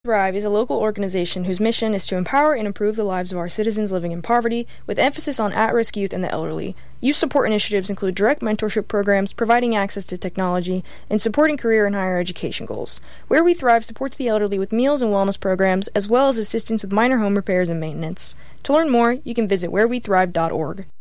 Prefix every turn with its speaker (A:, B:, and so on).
A: Thrive is a local organization whose mission is to empower and improve the lives of our citizens living in poverty, with emphasis on at-risk youth and the elderly. Youth support initiatives include direct mentorship programs, providing access to technology, and supporting career and higher education goals. Where We Thrive supports the elderly with meals and wellness programs, as well as assistance with minor home repairs and maintenance. To learn more, you can visit wherewethrive.org.